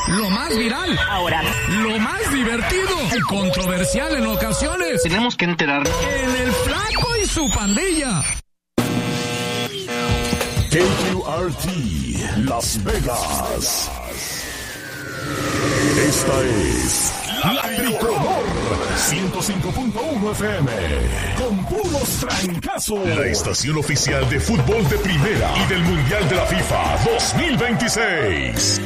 lo más viral, ahora, lo más divertido y controversial en ocasiones. Tenemos que enterarnos. En El Flaco y su pandilla. KQRT Las Vegas. Esta es La Tricolor 105.1 FM con puros trancazos. La estación oficial de fútbol de primera y del Mundial de la FIFA 2026.